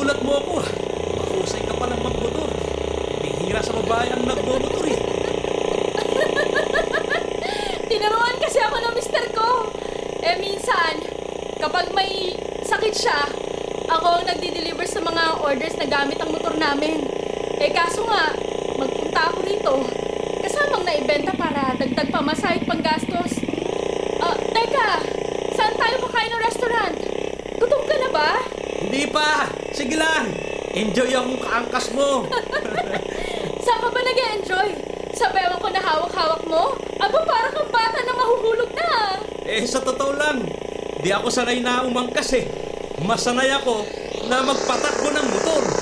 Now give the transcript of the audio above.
Nagulat mo ako. Mahusay ka palang magmotor. Bihira sa babae ang nagmomotor eh. Tinuruan kasi ako ng mister ko. Minsan, kapag may sakit siya, ako ang nagdi-deliver sa mga orders na gamit ang motor namin. Kaso nga, magpunta ako rito. Kasamang naibenta para dagdag pamasahe at panggastos. Teka, saan tayo kakain ng restaurant? Gutom ka na ba? Hindi pa! Sige lang! Enjoy ang kaangkas mo! Saan ka ba nag-enjoy? Sa bewang ko na hawak-hawak mo? Aba, para kang bata na mahuhulog na. Sa totoo lang, di ako sanay na umangkas eh. Mas sanay ako na magpatakbo ng motor.